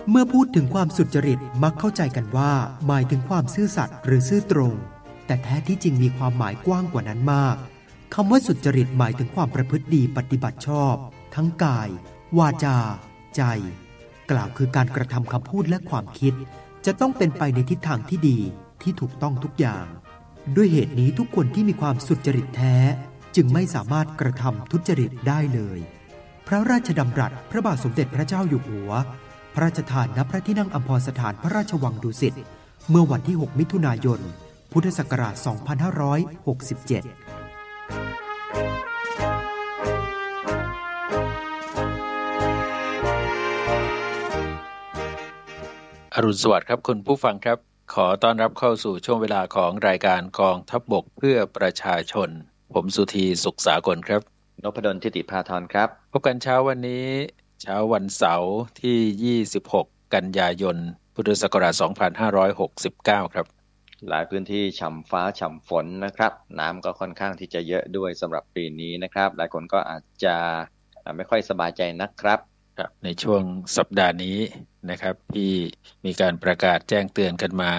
เมื่อพูดถึงความสุจริตมักเข้าใจกันว่าหมายถึงความซื่อสัตย์หรือซื่อตรงแต่แท้ที่จริงมีความหมายกว้างกว่านั้นมากคำว่าสุจริตหมายถึงความประพฤติดีปฏิบัติชอบทั้งกายวาจาใจกล่าวคือการกระทำคำพูดและความคิดจะต้องเป็นไปในทิศทางที่ดีที่ถูกต้องทุกอย่างด้วยเหตุนี้ทุกคนที่มีความสุจริตแท้จึงไม่สามารถกระทำทุจริตได้เลยพระราชดำรัสพระบาทสมเด็จพระเจ้าอยู่หัวพระราชทานณพระที่นั่งอัมพรสถานพระราชวังดุสิตเมื่อวันที่6มิถุนายนพุทธศักราช2567 อรุณสวัสดิ์ครับคุณผู้ฟังครับขอต้อนรับเข้าสู่ช่วงเวลาของรายการกองทัพบกเพื่อประชาชนผมสุธีสุขสากลครับนพดลทิติภาธรครับพบกันเช้าวันนี้เช้าวันเสาร์ที่26กันยายนพุทธศักราช2569ครับหลายพื้นที่ฉ่ำฟ้าฉ่ำฝนนะครับน้ำก็ค่อนข้างที่จะเยอะด้วยสำหรับปีนี้นะครับหลายคนก็อาจจะไม่ค่อยสบายใจนักครับในช่วงสัปดาห์นี้นะครับที่มีการประกาศแจ้งเตือนกันมา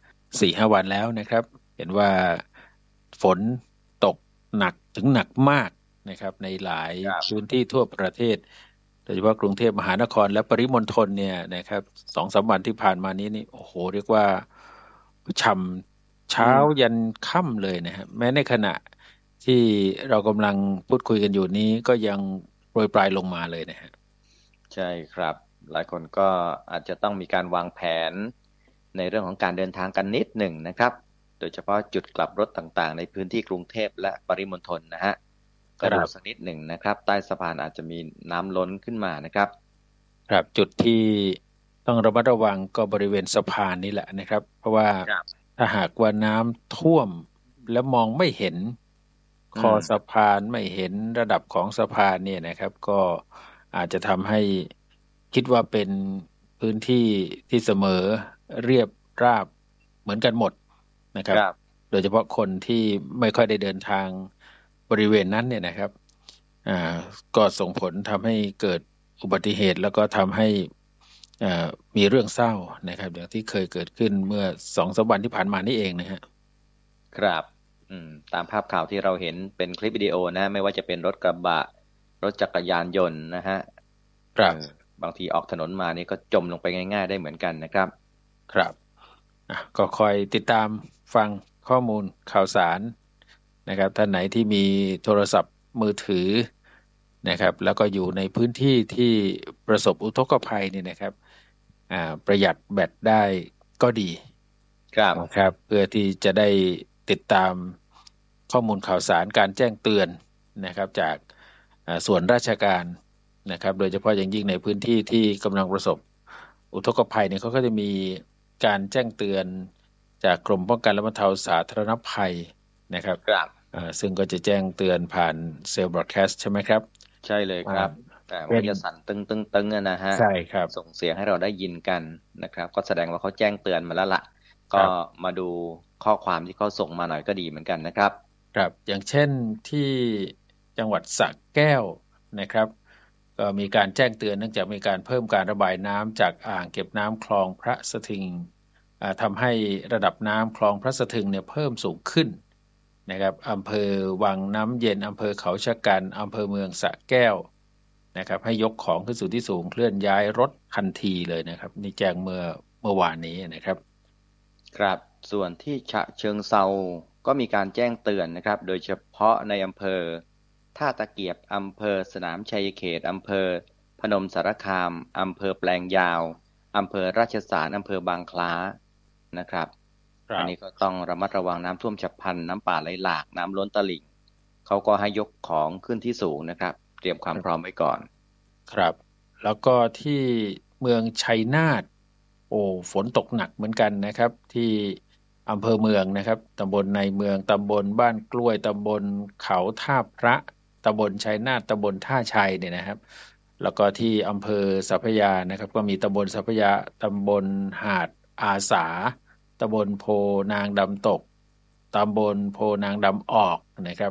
4-5 วันแล้วนะครับเห็นว่าฝนตกหนักถึงหนักมากนะครับในหลายพื้นที่ทั่วประเทศโดยเฉพาะกรุงเทพมหานครและปริมณฑลเนี่ยนะครับ 2-3 วันที่ผ่านมานี้นี่โอ้โหเรียกว่าฉ่ำเช้ายันค่ำเลยนะครับแม้ในขณะที่เรากำลังพูดคุยกันอยู่นี้ก็ยังโปรยปลายลงมาเลยนะฮะใช่ครับหลายคนก็อาจจะต้องมีการวางแผนในเรื่องของการเดินทางกันนิดหนึ่งนะครับโดยเฉพาะจุดกลับรถต่างๆในพื้นที่กรุงเทพและปริมณฑลนะฮะก็ดูสักนิดหนึ่งนะครับใต้สะพานอาจจะมีน้ำล้นขึ้นมานะครับครับจุดที่ต้องระมัดระวังก็บริเวณสะพานนี่แหละนะครับเพราะว่าถ้าหากว่าน้ำท่วมแล้วมองไม่เห็นคอสะพานไม่เห็นระดับของสะพานเนี่ยนะครับก็อาจจะทำให้คิดว่าเป็นพื้นที่ที่เสมอเรียบราบเหมือนกันหมดนะครับโดยเฉพาะคนที่ไม่ค่อยได้เดินทางบริเวณนั้นเนี่ยนะครับก็ส่งผลทำให้เกิดอุบัติเหตุแล้วก็ทำให้มีเรื่องเศร้านะครับอย่างที่เคยเกิดขึ้นเมื่อ 2-3 วันที่ผ่านมานี่เองนะฮะครับตามภาพข่าวที่เราเห็นเป็นคลิปวิดีโอนะไม่ว่าจะเป็นรถกระบะรถจักรยานยนต์นะฮะบางทีออกถนนมานี่ก็จมลงไปง่ายๆได้เหมือนกันนะครับครับก็คอยติดตามฟังข้อมูลข่าวสารนะครับท่านไหนที่มีโทรศัพท์มือถือนะครับแล้วก็อยู่ในพื้นที่ที่ประสบอุทกภัยนี่นะครับประหยัดแบตได้ก็ดีครับเพื่อที่จะได้ติดตามข้อมูลข่าวสารการแจ้งเตือนนะครับจากส่วนราชการนะครับโดยเฉพาะอย่างยิ่งในพื้นที่ที่กำลังประสบอุทกภัยเนี่ยเขาก็จะมีการแจ้งเตือนจากกรมป้องกันและบรรเทาสาธารณภัยนะครับซึ่งก็จะแจ้งเตือนผ่านเซลล์บรอดแคสต์ใช่ไหมครับใช่เลยครับแต่ว่าจะสั่นตึงนะฮะใช่ครับส่งเสียงให้เราได้ยินกันนะครับก็แสดงว่าเขาแจ้งเตือนมาแล้วล่ะก็มาดูข้อความที่เขาส่งมาหน่อยก็ดีเหมือนกันนะครับครับอย่างเช่นที่จังหวัดสระแก้วนะครับก็มีการแจ้งเตือนเนื่องจากมีการเพิ่มการระบายน้ำจากอ่างเก็บน้ำคลองพระสะทึงทำให้ระดับน้ำคลองพระสะทึงเนี่ยเพิ่มสูงขึ้นนะครับอำเภอวังน้ำเย็นอำเภอเขาชะกันอำเภอเมืองสระแก้วนะครับให้ยกของขึ้นสู่ที่สูงเคลื่อนย้ายรถทันทีเลยนะครับนี่แจ้งเมื่อวานนี้นะครับครับส่วนที่ฉะเชิงเทราก็มีการแจ้งเตือนนะครับโดยเฉพาะในอำเภอท่าตะเกียบอำเภอสนามชัยเขตอำเภอพนมสารคามอำเภอแปลงยาวอำเภอราชสารอำเภอบางคล้านะครับอันนี้ก็ต้องระมัดระวังน้ำท่วมฉับพลันน้ำป่าไหลหลากน้ำล้นตลิ่งเขาก็ให้ยกของขึ้นที่สูงนะครับเตรียมความพร้อมไว้ก่อนครับแล้วก็ที่เมืองชัยนาทฝนตกหนักเหมือนกันนะครับที่อำเภอเมืองนะครับตำบลในเมืองตำบลบ้านกล้วยตำบลเขาท่าพระตำบลชัยนาทตำบลท่าชัยเนี่ยนะครับแล้วก็ที่อำเภอสัพพยานะครับก็มีตำบลสัพพยาตำบลหาดอาสาตำบลโพนางดำตกตำบลโพนางดำออกนะครับ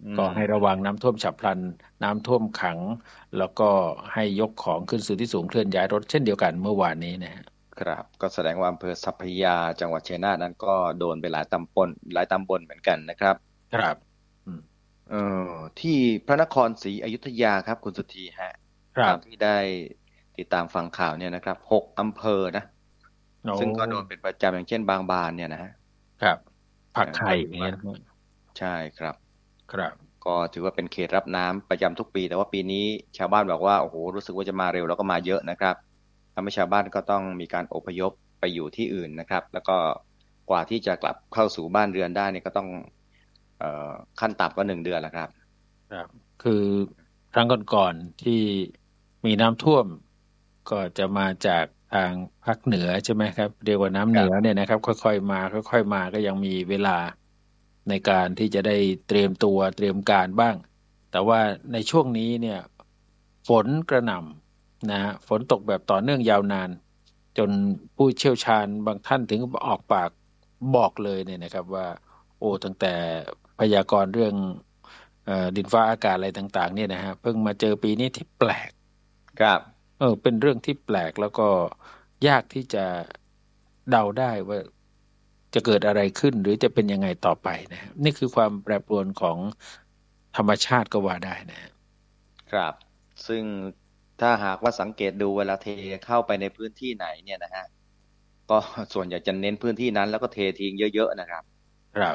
ก็ให้ระวังน้ำท่วมฉับพลันน้ำท่วมขังแล้วก็ให้ยกของขึ้นสู่ที่สูงเคลื่อนย้ายรถเช่นเดียวกันเมื่อวานนี้นะฮะครับก็แสดงว่าอำเภอสัพพยาจังหวัดชัยนาทนั้นก็โดนไปหลายตำบลเหมือนกันนะครับครับที่พระนครศรีอยุธยาครับคุณสุธีฮะตามที่ได้ติดตามฟังข่าวเนี่ยนะครับ6อำเภอนะซึ่งก็โดนเป็นประจำอย่างเช่นบางบานเนี่ยนะฮะครับผักไข่เนี่ยใช่ครับครับก็ถือว่าเป็นเขตรับน้ำประจำทุกปีแต่ว่าปีนี้ชาวบ้านบอกว่าโอ้โหรู้สึกว่าจะมาเร็วแล้วก็มาเยอะนะครับทำให้ชาวบ้านก็ต้องมีการอพยพไปอยู่ที่อื่นนะครับแล้วก็กว่าที่จะกลับเข้าสู่บ้านเรือนได้นี่ก็ต้องขั้นต่ำก็1 เดือนแล้วครับครับคือครั้งก่อนๆที่มีน้ำท่วมก็จะมาจากทางภาคเหนือใช่ไหมครับเรียกว่าน้ำเหนือเนี่ยนะครับค่อยๆมาก็ยังมีเวลาในการที่จะได้เตรียมตัวเตรียมการบ้างแต่ว่าในช่วงนี้เนี่ยฝนกระหน่ำนะฝนตกแบบต่อเนื่องยาวนานจนผู้เชี่ยวชาญบางท่านถึงออกปากบอกเลยเนี่ยนะครับว่าโอ้ตั้งแต่พยากรณ์เรื่องดินฟ้าอากาศอะไรต่างๆเนี่ยนะฮะเพิ่งมาเจอปีนี้ที่แปลกครับเป็นเรื่องที่แปลกแล้วก็ยากที่จะเดาได้ว่าจะเกิดอะไรขึ้นหรือจะเป็นยังไงต่อไปนะนี่คือความแปรปรวนของธรรมชาติก็ว่าได้นะครับซึ่งถ้าหากว่าสังเกตดูเวลาเทเข้าไปในพื้นที่ไหนเนี่ยนะฮะก็ส่วนใหญ่จะเน้นพื้นที่นั้นแล้วก็เททิ้งเยอะๆนะครับครับ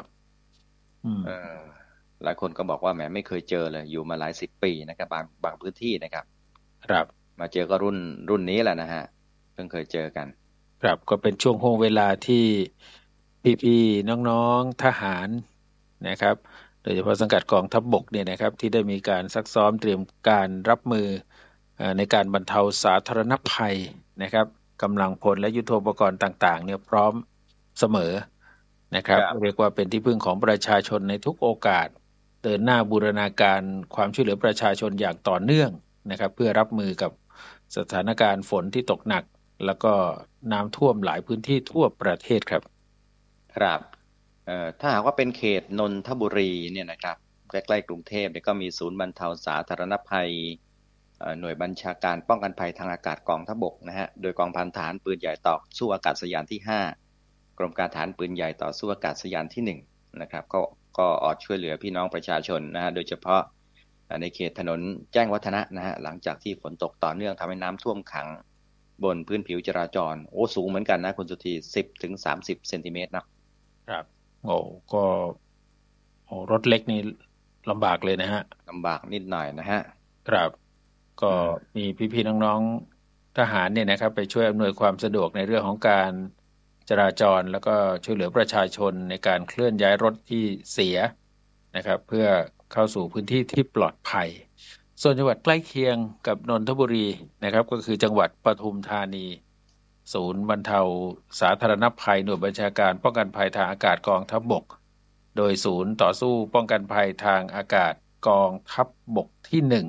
หลายคนก็บอกว่าแหมไม่เคยเจอเลยอยู่มาหลาย10 ปีนะครับบางพื้นที่นะครับครับมาเจอก็รุ่นนี้แหละนะฮะเพิ่งเคยเจอกันครับก็เป็นช่วงห่วงเวลาที่พี่ๆน้องๆทหารนะครับโดยเฉพาะสังกัดกองทัพบกเนี่ยนะครับที่ได้มีการซักซ้อมเตรียมการรับมือในการบรรเทาสาธารณภัยนะครับกำลังพลและยุทโธปกรณ์ต่างๆเนี่ยพร้อมเสมอนะครับเรียกว่าเป็นที่พึ่งของประชาชนในทุกโอกาสเดินหน้าบูรณาการความช่วยเหลือประชาชนอย่างต่อเนื่องนะครับเพื่อรับมือกับสถานการณ์ฝนที่ตกหนักแล้วก็น้ำท่วมหลายพื้นที่ทั่วประเทศครับครับถ้าหากว่าเป็นเขตนนทบุรีเนี่ยนะครับใกล้ๆกรุงเทพเนี่ยก็มีศูนย์บรรเทาสาธารณภัยหน่วยบัญชาการป้องกันภัยทางอากาศกองทัพบกนะฮะโดยกองพันทหารปืนใหญ่ต่อสู้อากาศยานที่5กรมการทหารปืนใหญ่ต่อสู้อากาศยานที่1นะครับก็ออกช่วยเหลือพี่น้องประชาชนนะฮะโดยเฉพาะในเขตถนนแจ้งวัฒนะนะฮะหลังจากที่ฝนตกต่อเนื่องทำให้น้ำท่วมขังบนพื้นผิวจราจรสูงเหมือนกันนะคุณสุธี10-30 เซนติเมตรนะครับก็รถเล็กนี่ลำบากเลยนะฮะลำบากนิดหน่อยนะฮะครับก็มีพี่ๆน้องๆทหารเนี่ยนะครับไปช่วยอำนวยความสะดวกในเรื่องของการจราจรแล้วก็ช่วยเหลือประชาชนในการเคลื่อนย้ายรถที่เสียนะครับเพื่อเข้าสู่พื้นที่ที่ปลอดภัยส่วนจังหวัดใกล้เคียงกับนนทบุรีนะครับก็คือจังหวัดปทุมธานีศูนย์บรรเทาสาธารณภัยหน่วยบัญชาการป้องกันภัยทางอากาศกองทัพบกโดยศูนย์ต่อสู้ป้องกันภัยทางอากาศกองทัพบกที่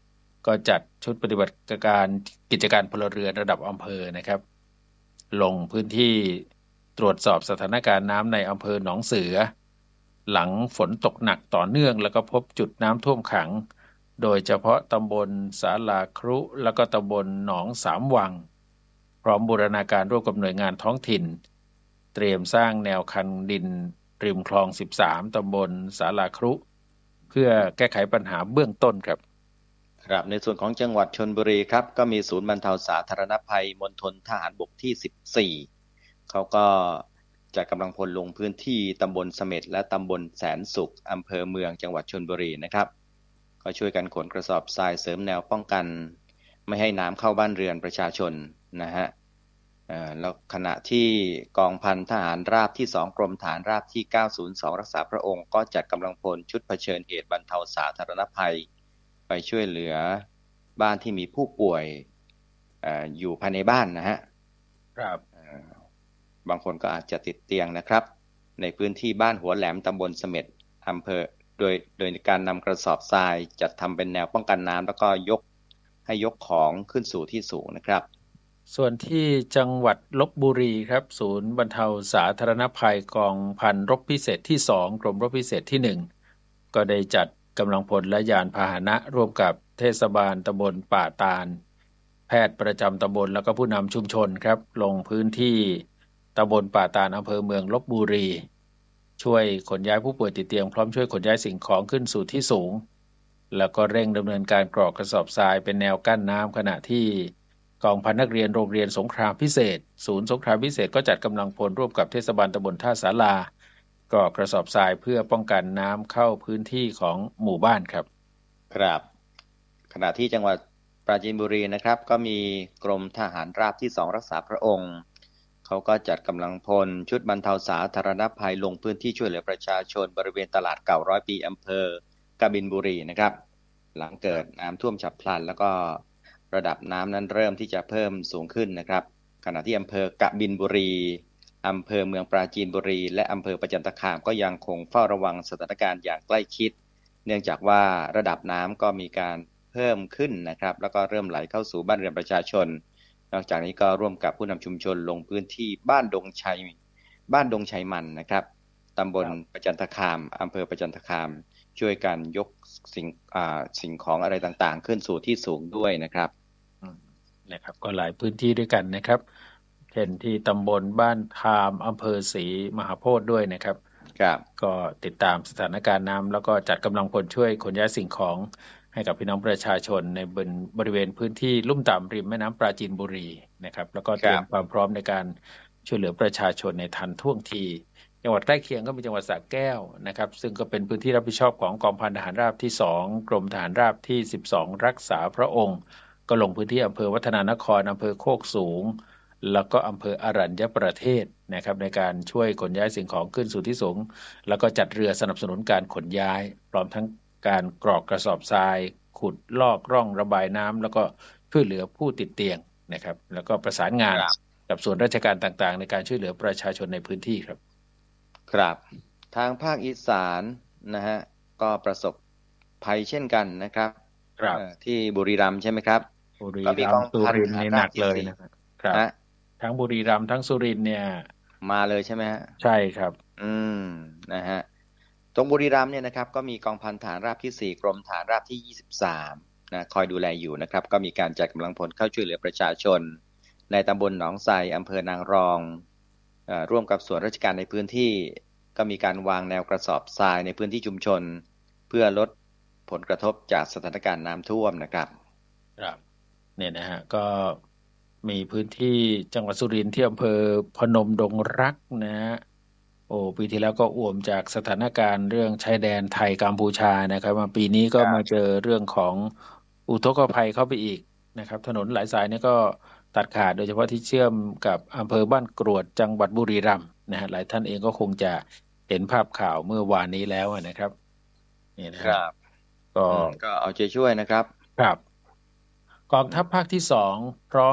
1ก็จัดชุดปฏิบัติการกิจการพลเรือนระดับอำเภอนะครับลงพื้นที่ตรวจสอบสถานการณ์น้ำในอำเภอหนองเสือหลังฝนตกหนักต่อเนื่องแล้วก็พบจุดน้ำท่วมขังโดยเฉพาะตำบลศาลาครุแล้วก็ตำบลหนองสามวังพร้อมบูรณาการร่วมกับหน่วยงานท้องถิ่นเตรียมสร้างแนวคันดินริมคลอง13ตำบลศาลาครุเพื่อแก้ไขปัญหาเบื้องต้นครับครับในส่วนของจังหวัดชลบุรีครับก็มีศูนย์บรรเทาสาธารณภัยมณฑลทหารบกที่14เขาก็จัดกำลังพลลงพื้นที่ตำบลเสม็ดและตำบลแสนสุขอำเภอเมืองจังหวัดชลบุรีนะครับก็ช่วยกันขนกระสอบทรายเสริมแนวป้องกันไม่ให้น้ำเข้าบ้านเรือนประชาชนนะฮะแล้วขณะที่กองพันทหารราบที่2กรมฐานราบที่902รักษาพระองค์ก็จัดกำลังพลชุดเผชิญเหตุบรรเทาสาธารณภัยไปช่วยเหลือบ้านที่มีผู้ป่วยอยู่ภายในบ้านนะฮะครับบางคนก็อาจจะติดเตียงนะครับในพื้นที่บ้านหัวแหลมตำบลเสม็ดอำเภอโดยการนำกระสอบทรายจัดทำเป็นแนวป้องกันน้ำแล้วก็ยกของขึ้นสู่ที่สูงนะครับส่วนที่จังหวัดลพบุรีครับศูนย์บรรเทาสาธารณภัยกองพันรบพิเศษที่2กรมรบพิเศษที่1ก็ได้จัดกำลังพลและยานพาหนะร่วมกับเทศบาลตำบลป่าตาลแพทย์ประจำตำบลแล้วก็ผู้นำชุมชนครับลงพื้นที่ตำบลป่าตาลอำเภอเมืองลพบุรีช่วยขนย้ายผู้ป่วยติดเตียงพร้อมช่วยขนย้ายสิ่งของขึ้นสู่ที่สูงแล้วก็เร่งดำเนินการกรอกกระสอบทรายเป็นแนวกั้นน้ำขณะที่กองพันนักเรียนโรงเรียนสงครามพิเศษศูนย์สงครามพิเศษก็จัดกำลังพลร่วมกับเทศบาลตำบลท่าศาลากรอกกระสอบทรายเพื่อป้องกันน้ำเข้าพื้นที่ของหมู่บ้านครับครับขณะที่จังหวัดปราจีนบุรีนะครับก็มีกรมทหารราบที่2รักษาพระองค์เขาก็จัดกำลังพลชุดบรรเทาสาธารณภัยลงพื้นที่ช่วยเหลือประชาชนบริเวณตลาดเก่า100 ปีอำเภอกบินบุรีนะครับหลังเกิดน้ำท่วมฉับพลันแล้วก็ระดับน้ำนั้นเริ่มที่จะเพิ่มสูงขึ้นนะครับขณะที่อำเภอกบินบุรีอำเภอเมืองปราจีนบุรีและอำเภอประจันตคามก็ยังคงเฝ้าระวังสถานการณ์อย่างใกล้ชิดเนื่องจากว่าระดับน้ำก็มีการเพิ่มขึ้นนะครับแล้วก็เริ่มไหลเข้าสู่บ้านเรือนประชาชนนอกจากนี้ก็ร่วมกับผู้นำชุมชนลงพื้นที่บ้านดงชัยมันนะครับตำบลประจันตคามอำเภอประจันตคามช่วยกันยกสิ่งของอะไรต่างๆขึ้นสู่ที่สูงด้วยนะครับก็หลายพื้นที่ด้วยกันนะครับเช่นที่ตำบลบ้านทามอำเภอศรีมหาโพธิ์ด้วยนะครับก็ติดตามสถานการณ์น้ำแล้วก็จัดกำลังพลช่วยขนย้ายสิ่งของให้กับพี่น้องประชาชนในบริเวณพื้นที่ลุ่มต่ำริมแม่น้ำปราจีนบุรีนะครับแล้วก็เตรียมความพร้อมในการช่วยเหลือประชาชนในทันท่วงทีจังหวัดใกล้เคียงก็มีจังหวัดสระแก้วนะครับซึ่งก็เป็นพื้นที่รับผิดชอบของกองพันทหารราบที่2กรมทหารราบที่12รักษาพระองค์ก็ลงพื้นที่อำเภอวัฒนานครอำเภอโคกสูงแล้วก็อำเภออรัญญประเทศนะครับในการช่วยขนย้ายสิ่งของขึ้นสู่ที่สูงแล้วก็จัดเรือสนับสนุนการขนย้ายพร้อมทั้งการกรอกกระสอบทรายขุดลอกร่องระบายน้ำแล้วก็ช่วยเหลือผู้ติดเตียงนะครับแล้วก็ประสานงานกับส่วนราชการต่างๆในการช่วยเหลือประชาชนในพื้นที่ครับครับทางภาคอีสานนะฮะก็ประสบภัยเช่นกันนะครับที่บุรีรัมย์ใช่ไหมครับก็มีกองสุรินทร์นี่หนักเลยนะครับทั้งบุรีรัมย์ทั้งสุรินทร์เนี่ยมาเลยใช่ไหมฮะใช่ครับนะฮะตรงบุรีรัมย์เนี่ยนะครับก็มีกองพันฐานราบที่4กรมฐานราบที่23นะคอยดูแลอยู่นะครับก็มีการจัดกำลังพลเข้าช่วยเหลือประชาชนในตำบลหนองไทรอำเภอนางรองร่วมกับส่วนราชการในพื้นที่ก็มีการวางแนวกระสอบทรายในพื้นที่ชุมชนเพื่อลดผลกระทบจากสถานการณ์น้ำท่วมนะครับเนี่ยนะฮะก็มีพื้นที่จังหวัดสุรินทร์ที่อำเภอพนมดงรักนะฮะปีที่แล้วก็อ่วมจากสถานการณ์เรื่องชายแดนไทยกัมพูชานะครับมาปีนี้ก็มาเจอเรื่องของอุทกภัยเข้าไปอีกนะครับถนนหลายสายนี่ก็ตัดขาดโดยเฉพาะที่เชื่อมกับอำเภอบ้านกรวดจังหวัดบุรีรัมย์นะฮะหลายท่านเองก็คงจะเห็นภาพข่าวเมื่อวานนี้แล้วนะครับนี่นะครับก็เอาใจช่วยนะครับครับกองทัพภาคที่2พร้อม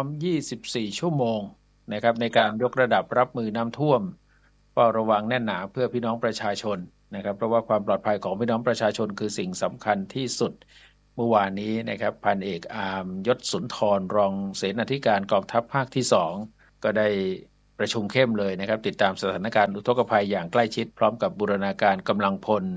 24ชั่วโมงนะครับในการยกระดับรับมือน้ำท่วมเฝ้าระวังแน่นหนาเพื่อพี่น้องประชาชนนะครับเพราะว่าความปลอดภัยของพี่น้องประชาชนคือสิ่งสำคัญที่สุดเมื่อวานนี้นะครับพันเอกอาร์มยศสุนทรรองเสนาธิการกองทัพภาคที่2ก็ได้ประชุมเข้มเลยนะครับติดตามสถานการณ์อุทกภัยอย่างใกล้ชิดพร้อมกับบูรณาการกำลังพล